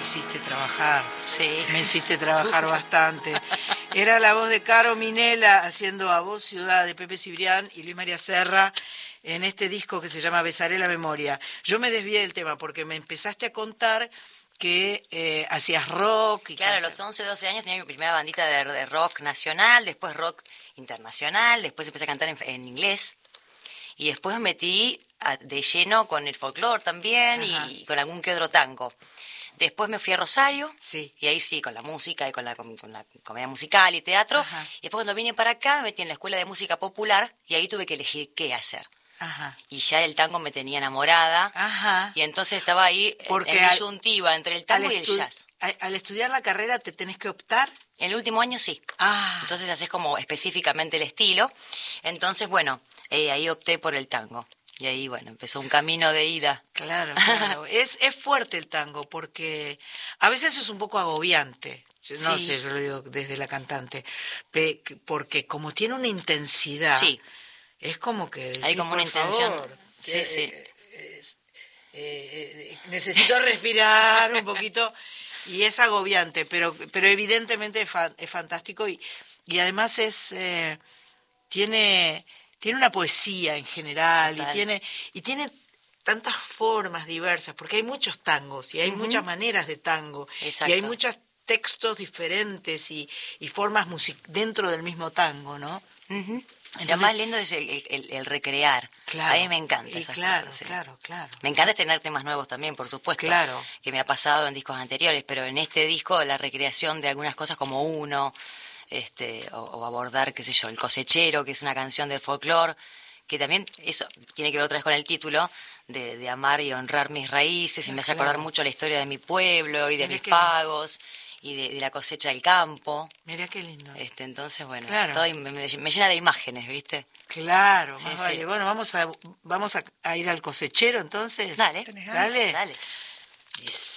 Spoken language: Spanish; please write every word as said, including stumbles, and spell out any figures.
hiciste trabajar. Sí. Me hiciste trabajar bastante. Era la voz de Caro Minela haciendo A Voz Ciudad de Pepe Cibrián y Luis María Serra en este disco que se llama Besaré la Memoria. Yo me desvié del tema porque me empezaste a contar que eh, hacías rock. Y claro, a los once, doce años tenía mi primera bandita de, de rock nacional, después rock internacional, después empecé a cantar en, en inglés. Y después me metí a, de lleno con el folclore también y, y con algún que otro tango. Después me fui a Rosario, sí. y ahí sí, con la música y con la, con, con la comedia musical y teatro. Ajá. Y después cuando vine para acá me metí en la Escuela de Música Popular y ahí tuve que elegir qué hacer. Ajá. Y ya el tango me tenía enamorada. Ajá. Y entonces estaba ahí porque en disyuntiva entre el tango y el jazz. Al, al estudiar la carrera te tenés que optar. En el último año sí. Ah. Entonces haces como específicamente el estilo. Entonces, bueno, eh, ahí opté por el tango. Y ahí, bueno, empezó un camino de ida. Claro, claro. es, es fuerte el tango porque a veces es un poco agobiante. No sí. sé, yo lo digo desde la cantante. Porque como tiene una intensidad, sí. es como que... Hay sí, como una intención. Favor, sí, que, sí. Eh, es, eh, eh, necesito respirar un poquito y es agobiante, pero, pero evidentemente es, fa, es fantástico y, y además es... Eh, tiene... Tiene una poesía en general y tiene, y tiene tantas formas diversas, porque hay muchos tangos y hay uh-huh. muchas maneras de tango. Exacto. Y hay muchos textos diferentes y, y formas music- dentro del mismo tango, ¿no? Uh-huh. Entonces, lo más lindo es el, el, el recrear. Claro, a mí me encanta. Y esas claro, cosas, sí. claro, claro. Me encanta tener temas nuevos también, por supuesto. Claro. Que me ha pasado en discos anteriores, pero en este disco la recreación de algunas cosas como Uno... Este, o, o abordar, qué sé yo, El Cosechero, que es una canción del folclore, que también eso tiene que ver otra vez con el título de, de amar y honrar mis raíces, y me hace claro. acordar mucho la historia de mi pueblo y de Mirá mis pagos y de, de la cosecha del campo. Mira qué lindo. Este, entonces, bueno, claro. todo me, me, me llena de imágenes, ¿viste? Claro, sí, más sí. vale. Bueno, vamos a vamos a, a ir al Cosechero entonces. Dale, dale. dale. Yes.